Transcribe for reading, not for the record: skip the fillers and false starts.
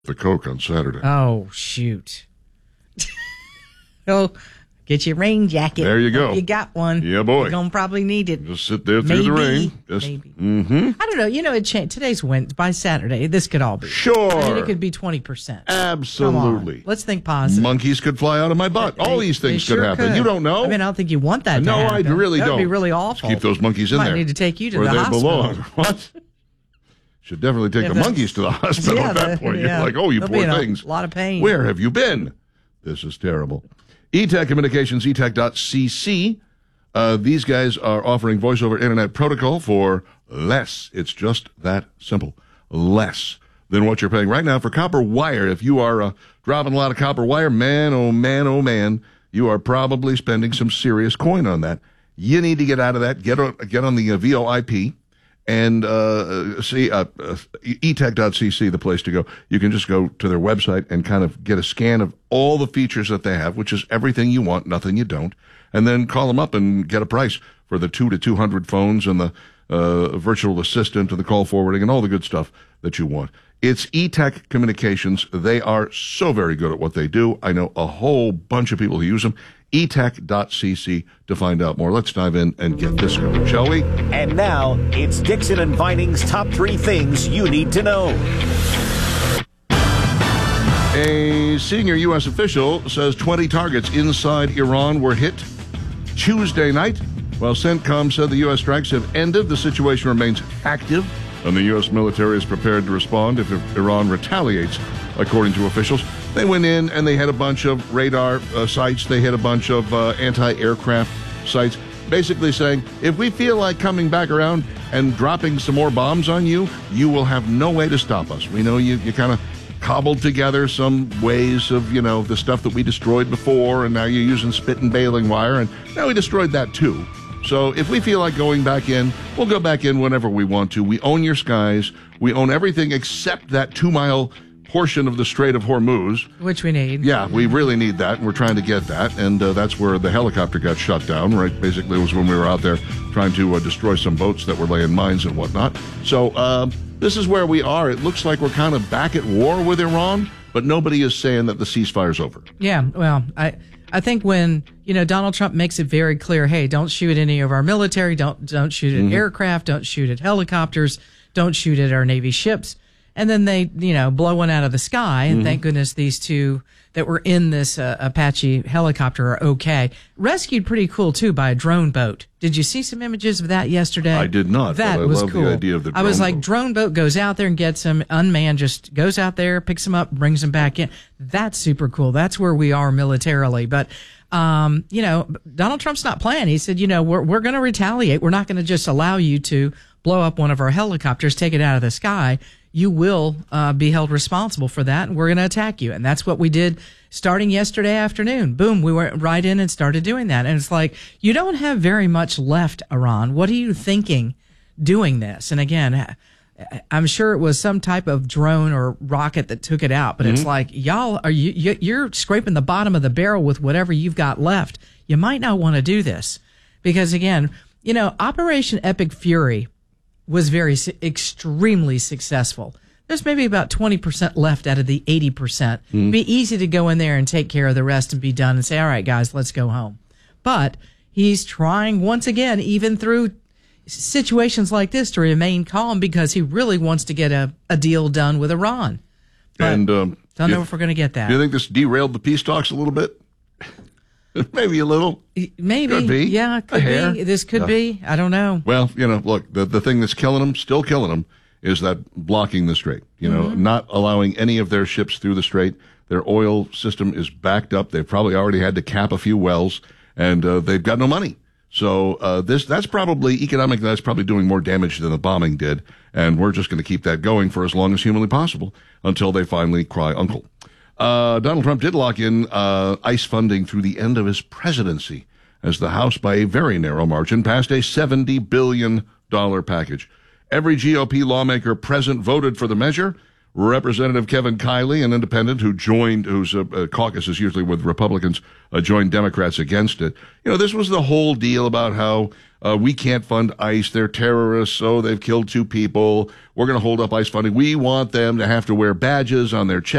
the Coke on Saturday. Oh, shoot. Oh, get your rain jacket. There you go. Hope you got one. Yeah, boy. You're going to probably need it. Just sit there through the rain. Maybe. Mm-hmm. I don't know. It changed. Today's Wednesday. By Saturday, this could all be. Sure. I mean, it could be 20%. Absolutely. Let's think positive. Monkeys could fly out of my butt. All these things sure could happen. You don't know. I mean, I don't think you want that to No, I happen. really That don't. would be really awful. Keep those monkeys in Might there. need to take you to where the they hospital. belong. What? Should definitely take the monkeys to the hospital at that point. You're like, oh, you They'll poor be in things. A lot of pain. Where have you been? This is terrible. eTech Communications, etech.cc. These guys are offering voice over internet protocol for less. It's just that simple. Less than what you're paying right now for copper wire. If you are dropping a lot of copper wire, man, oh man, oh man, you are probably spending some serious coin on that. You need to get out of that. Get on the VoIP. And etech.cc, the place to go. You can just go to their website and kind of get a scan of all the features that they have, which is everything you want, nothing you don't, and then call them up and get a price for the 2 to 200 phones and the virtual assistant and the call forwarding and all the good stuff that you want. It's eTech Communications. They are so very good at what they do. I know a whole bunch of people who use them. etech.cc to find out more. Let's dive in and get this going, shall we? And now, it's Dixon and Vining's top 3 things you need to know. A senior U.S. official says 20 targets inside Iran were hit Tuesday night. While CENTCOM said the U.S. strikes have ended, the situation remains active, and the U.S. military is prepared to respond if Iran retaliates, according to officials. They went in and they hit a bunch of radar sites. They hit a bunch of anti-aircraft sites, basically saying, if we feel like coming back around and dropping some more bombs on you, you will have no way to stop us. We know you kind of cobbled together some ways of, the stuff that we destroyed before, and now you're using spit and baling wire, and now we destroyed that too. So if we feel like going back in, we'll go back in whenever we want to. We own your skies. We own everything except that 2-mile portion of the Strait of Hormuz. Which we need. Yeah, we really need that, and we're trying to get that. And that's where the helicopter got shut down, right? Basically, it was when we were out there trying to destroy some boats that were laying mines and whatnot. So this is where we are. It looks like we're kind of back at war with Iran, but nobody is saying that the ceasefire's over. Yeah, well, I think when, Donald Trump makes it very clear, hey, don't shoot any of our military, don't shoot at aircraft, don't shoot at helicopters, don't shoot at our Navy ships. And then they, blow one out of the sky. And thank goodness these two that were in this Apache helicopter are okay. Rescued pretty cool, too, by a drone boat. Did you see some images of that yesterday? I did not. That but I was love cool. The idea of the drone I was like, boat. Drone boat goes out there and gets them unmanned, just goes out there, picks them up, brings them back in. That's super cool. That's where we are militarily. But, Donald Trump's not playing. He said, we're going to retaliate. We're not going to just allow you to blow up one of our helicopters, take it out of the sky. You will be held responsible for that, and we're going to attack you. And that's what we did starting yesterday afternoon. Boom, we went right in and started doing that. And it's like, you don't have very much left, Iran. What are you thinking doing this? And again, I'm sure it was some type of drone or rocket that took it out. But it's like, y'all, you're scraping the bottom of the barrel with whatever you've got left. You might not want to do this. Because again, Operation Epic Fury was extremely successful. There's maybe about 20% left out of the 80%. It'd be easy to go in there and take care of the rest and be done and say, all right, guys, let's go home. But he's trying once again, even through situations like this, to remain calm because he really wants to get a deal done with Iran. But And don't know if we're going to get that. Do you think this derailed the peace talks a little bit? Maybe a little. Maybe. Could be. Yeah, it could be. This could be. I don't know. Well, look, the thing that's still killing them, is that blocking the strait. Not allowing any of their ships through the strait. Their oil system is backed up. They've probably already had to cap a few wells, and they've got no money. So that's probably economically, that's probably doing more damage than the bombing did. And we're just going to keep that going for as long as humanly possible until they finally cry uncle. Donald Trump did lock in ICE funding through the end of his presidency as the House, by a very narrow margin, passed a $70 billion package. Every GOP lawmaker present voted for the measure. Representative Kevin Kiley, an independent whose caucus is usually with Republicans, joined Democrats against it. This was the whole deal about how we can't fund ICE. They're terrorists. So they've killed 2 people. We're going to hold up ICE funding. We want them to have to wear badges on their chest.